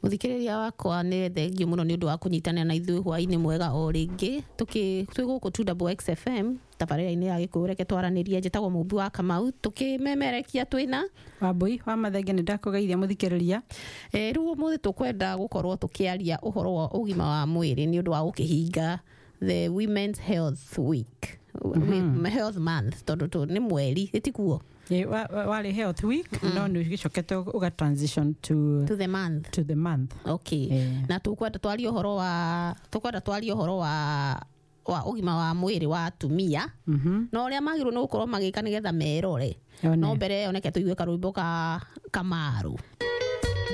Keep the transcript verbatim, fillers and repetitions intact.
Muthikiriria wakwa ni thengio muno ni undu wa kunyitana na ithui hwaini mwega o ringi tuki twiguku two X F M tabarira-ini ya Gikuyu reke twaranirie njitagwo Mumbi wa Kamau tukimemerekia twina Wambui wa Mathenge ni ndakugeithia muthikiriria eh riu umuthi tukwenda gukorwo tukiaria uhoro wa ugima wa mwiri ni undu wa gukihinga the Women's Health Week mm-hmm. Health Month tondu tu ni mweri itikuo ye wale health week mm. no ni gicoketo uga transition to to the month to the month okay yeah. Na tukwenda twali uhoro wa tukwenda twali uhoro wa wa ugima wa mwiri wa atumia mhm no ria magiru no gukorwo magika nigetha merore no mbere oneke tuigue karwimbo ka Kamaru